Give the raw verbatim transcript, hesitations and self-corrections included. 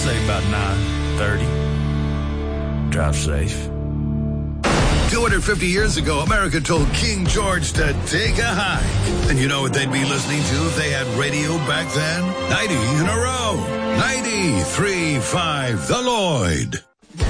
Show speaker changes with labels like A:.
A: say about nine thirty. Drive safe.
B: two hundred fifty years ago, America told King George to take a hike. And you know what they'd be listening to if they had radio back then? ninety in a row. ninety-three point five The Lloyd.